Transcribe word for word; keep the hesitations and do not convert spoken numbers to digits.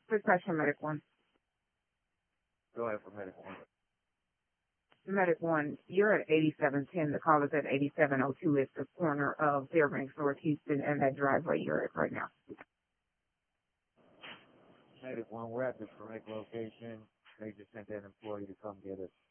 Quick question, Medic One. Go ahead for Medic One. Medic One, you're at eighty-seven ten. The call is at eighty-seven oh two. It's the corner of Fairbanks, North Houston, and that driveway you're at right now. Medic One, we're at the correct location. They just sent that employee to come get us.